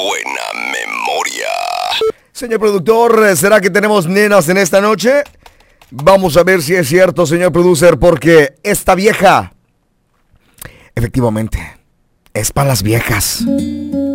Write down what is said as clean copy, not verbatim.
buena memoria. Señor productor, ¿será que tenemos nenas en esta noche? Vamos a ver si es cierto, señor producer, porque esta vieja, efectivamente, es para las viejas.